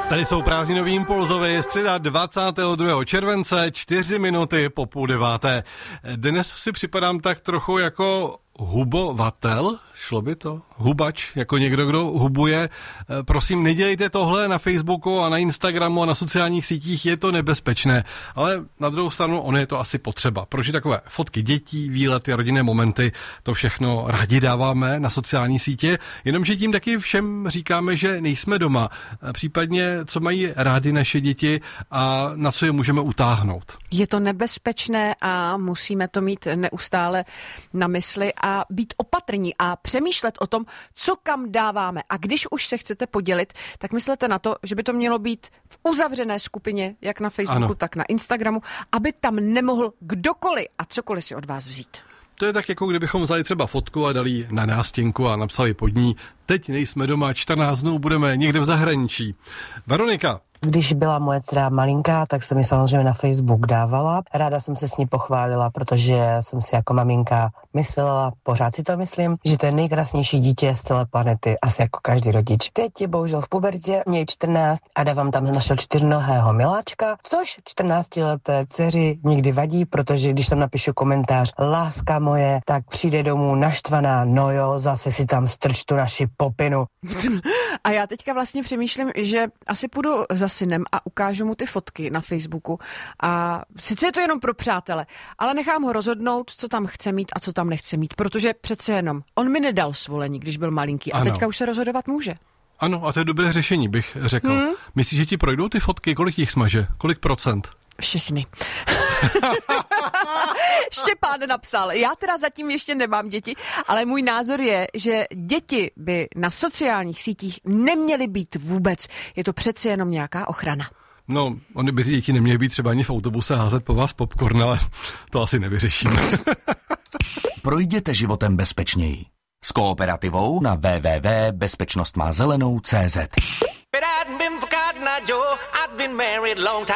Tady jsou prázdninoví impulzové, středa 22. července, 4 minuty po 8:30. Dnes si připadám tak trochu jako hubovatel, šlo by to? Hubač, jako někdo, kdo hubuje. Prosím, nedělejte tohle na Facebooku a na Instagramu a na sociálních sítích, je to nebezpečné. Ale na druhou stranu, ono je to asi potřeba. Protože takové fotky dětí, výlety, rodinné momenty, to všechno rádi dáváme na sociální sítě, jenomže tím taky všem říkáme, že nejsme doma. Případně, co mají rádi naše děti a na co je můžeme utáhnout. Je to nebezpečné a musíme to mít neustále na mysli a být opatrní a přemýšlet o tom, co kam dáváme. A když už se chcete podělit, tak myslete na to, že by to mělo být v uzavřené skupině, jak na Facebooku, ano, tak na Instagramu, aby tam nemohl kdokoliv a cokoliv si od vás vzít. To je tak, jako kdybychom vzali třeba fotku a dali ji na nástěnku a napsali pod ní: teď nejsme doma, 14 dnů budeme někde v zahraničí. Veronika. Když byla moje dcera malinká, tak jsem ji samozřejmě na Facebook dávala. Ráda jsem se s ní pochválila, protože jsem si jako maminka myslela, pořád si to myslím, že to je nejkrásnější dítě z celé planety, asi jako každý rodič. Teď je bohužel v pubertě, mě je 14 a dávám tam našeho 4nohého miláčka, což 14leté dceři nikdy vadí, protože když tam napíšu komentář láska moje, tak přijde domů naštvaná, no jo, zase si tam strč tu naši popinu. A já teďka vlastně přemýšlím, že asi půjdu za synem a ukážu mu ty fotky na Facebooku a sice je to jenom pro přátele, ale nechám ho rozhodnout, co tam chce mít a co tam nechce mít, protože přece jenom on mi nedal svolení, když byl malinký a teďka už se rozhodovat může. Ano, a to je dobré řešení, bych řekl. Myslíš, že ti projdou ty fotky? Kolik jich smaže? Kolik procent? Všechny. Štěpán napsal, já teda zatím ještě nemám děti, ale můj názor je, že děti by na sociálních sítích neměly být vůbec. Je to přeci jenom nějaká ochrana. No, oni by děti neměly být třeba ani v autobuse házet po vás popcorn, ale to asi nevyřešíme. Projděte životem bezpečněji. S Kooperativou na www.bezpečnostmázelenou.cz.